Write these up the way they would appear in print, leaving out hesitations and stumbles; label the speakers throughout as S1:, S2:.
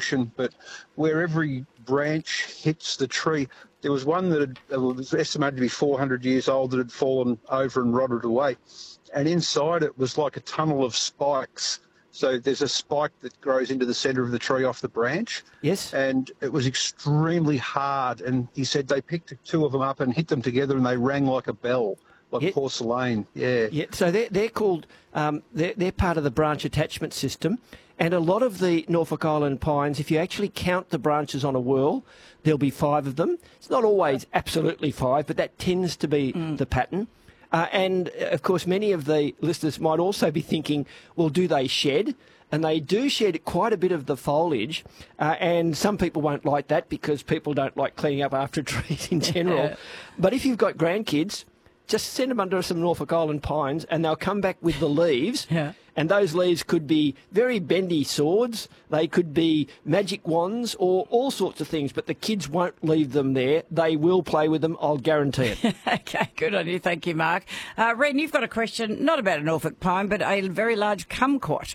S1: function, but where every branch hits the tree, there was one that was estimated to be 400 years old that had fallen over and rotted away. And inside it was like a tunnel of spikes. So there's a spike that grows into the centre of the tree off the branch.
S2: Yes.
S1: And it was extremely hard. And he said they picked two of them up and hit them together and they rang like a bell, like porcelain. Yeah.
S2: Yeah. So they're called, they're part of the branch attachment system. And a lot of the Norfolk Island pines, if you actually count the branches on a whorl, there'll be 5 of them. It's not always absolutely 5, but that tends to be the pattern. And, of course, many of the listeners might also be thinking, well, do they shed? And they do shed quite a bit of the foliage. And some people won't like that because people don't like cleaning up after trees in general. But if you've got grandkids, just send them under some Norfolk Island pines and they'll come back with the leaves.
S3: Yeah.
S2: And those leaves could be very bendy swords, they could be magic wands or all sorts of things, but the kids won't leave them there. They will play with them, I'll guarantee it.
S3: Okay, good on you. Thank you, Mark. Ren, you've got a question, not about a Norfolk pine, but a very large kumquat.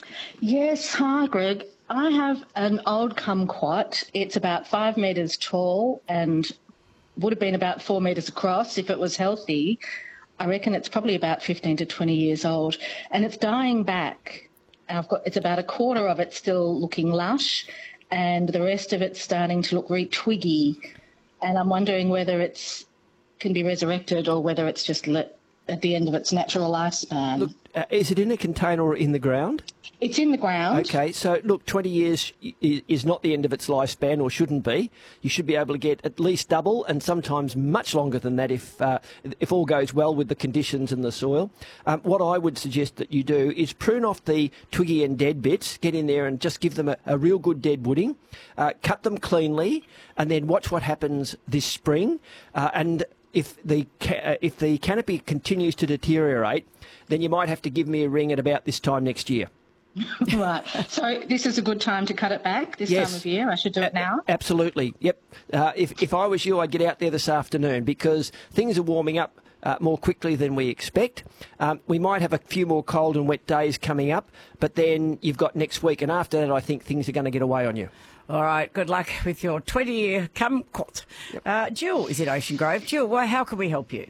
S4: Yes, hi, Greg. I have an old kumquat. It's about 5 metres tall and would have been about 4 metres across if it was healthy. I reckon it's probably about 15 to 20 years old, and it's dying back. It's about a quarter of it still looking lush, and the rest of it's starting to look really twiggy. And I'm wondering whether it can be resurrected or whether it's just at the end of its natural lifespan.
S2: Look, is it in a container or in the ground?
S4: It's in the ground.
S2: Okay, so look, 20 years is not the end of its lifespan, or shouldn't be. You should be able to get at least double, and sometimes much longer than that if all goes well with the conditions and the soil. What I would suggest that you do is prune off the twiggy and dead bits, get in there and just give them a real good dead wooding, cut them cleanly, and then watch what happens this spring. And if the canopy continues to deteriorate, then you might have to give me a ring at about this time next year.
S4: Right. So this is a good time to cut it back this time of year? I should do it now?
S2: Absolutely. Yep. If I was you, I'd get out there this afternoon because things are warming up more quickly than we expect. We might have a few more cold and wet days coming up, but then you've got next week, and after that I think things are going to get away on you.
S3: All right, good luck with your 20-year kumquat. Yep. Jill is in Ocean Grove. Jill, how can we help you?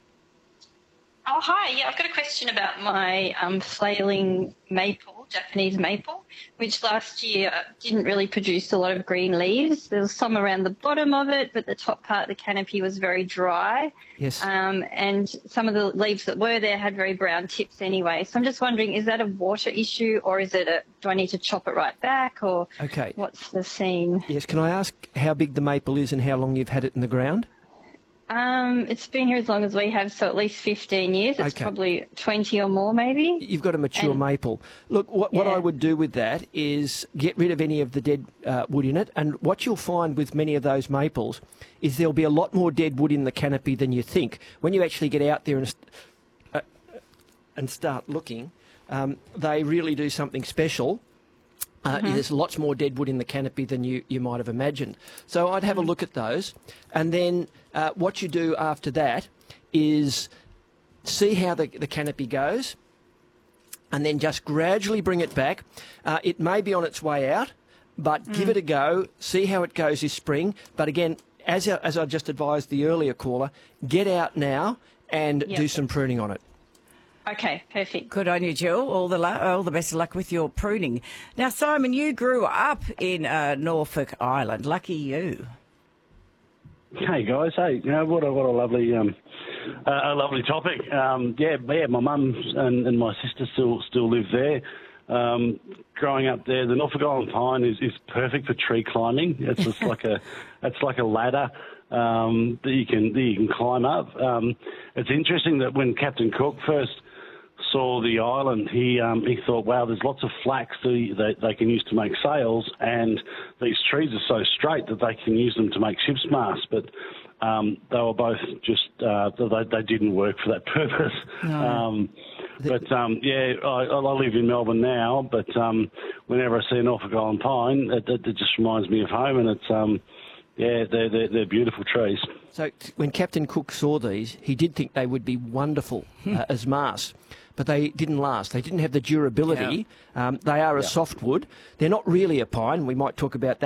S5: Oh, hi. Yeah, I've got a question about my flailing maple, Japanese maple, which last year didn't really produce a lot of green leaves. There was some around the bottom of it, but the top part of the canopy was very dry.
S2: Yes.
S5: And some of the leaves that were there had very brown tips anyway. So I'm just wondering, is that a water issue or is it do I need to chop it right back or what's the scene?
S2: Yes, can I ask how big the maple is and how long you've had it in the ground?
S5: It's been here as long as we have, so at least 15 years. It's probably 20 or more, maybe.
S2: You've got a mature maple. Look, what I would do with that is get rid of any of the dead wood in it, and what you'll find with many of those maples is there'll be a lot more dead wood in the canopy than you think. When you actually get out there and start looking, they really do something special. There's lots more dead wood in the canopy than you might have imagined. So I'd have a look at those. And then what you do after that is see how the canopy goes and then just gradually bring it back. It may be on its way out, but give it a go, see how it goes this spring. But again, as I just advised the earlier caller, get out now and do some pruning on it.
S5: Okay, perfect.
S3: Good on you, Jill. All the best of luck with your pruning. Now, Simon, you grew up in Norfolk Island. Lucky you.
S6: Hey guys, what a lovely topic. My mum and my sister still live there. Growing up there, the Norfolk Island pine is perfect for tree climbing. It's just like a ladder that you can climb up. It's interesting that when Captain Cook first saw the island, he thought, wow, there's lots of flax that they can use to make sails, and these trees are so straight that they can use them to make ship's masts. But they were both just they didn't work for that purpose. No. I live in Melbourne now, but whenever I see a Norfolk Island pine, it just reminds me of home, and it's they're beautiful trees.
S2: So when Captain Cook saw these, he did think they would be wonderful as masts, but they didn't last. They didn't have the durability. They are a softwood. They're not really a pine. We might talk about that